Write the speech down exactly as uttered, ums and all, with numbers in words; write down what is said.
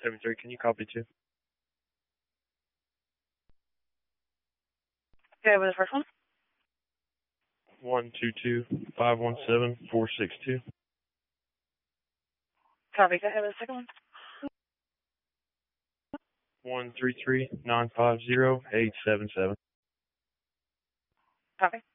seven three, can you copy two? Okay, with the first one? one two two, five one seven, four six two. Copy. Go ahead with the second one. one three three, nine five zero, eight seven seven. Copy.